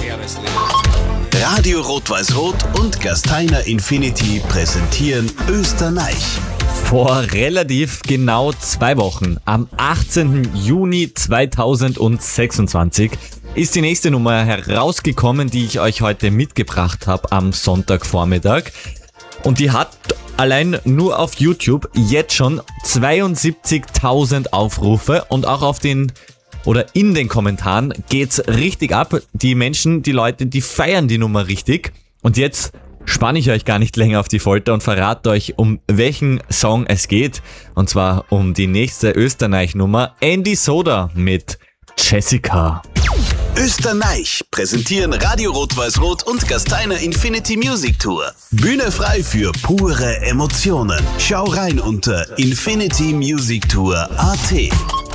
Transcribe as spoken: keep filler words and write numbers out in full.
Radio Rot-Weiß-Rot und Gasteiner Infinity präsentieren Österreich. Vor relativ genau zwei Wochen, am achtzehnten Juni zweitausendsechsundzwanzig, ist die nächste Nummer herausgekommen, die ich euch heute mitgebracht habe am Sonntagvormittag. Und die hat allein nur auf YouTube jetzt schon zweiundsiebzigtausend Aufrufe und auch auf den oder in den Kommentaren geht's richtig ab. Die Menschen, die Leute, die feiern die Nummer richtig. Und jetzt spanne ich euch gar nicht länger auf die Folter und verrate euch, um welchen Song es geht. Und zwar um die nächste Österreich-Nummer, Andy Soda mit Jessica. Österreich präsentieren Radio Rot-Weiß-Rot und Gasteiner Infinity Music Tour. Bühne frei für pure Emotionen. Schau rein unter infinity music tour punkt a t.